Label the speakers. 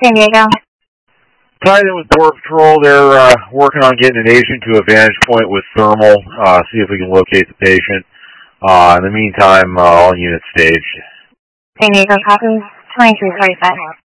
Speaker 1: San Diego.
Speaker 2: Tied in with Border Patrol. They're working on getting an agent to a vantage point with thermal, see if we can locate the patient. In the meantime, all units staged.
Speaker 1: San Diego, copy 2345.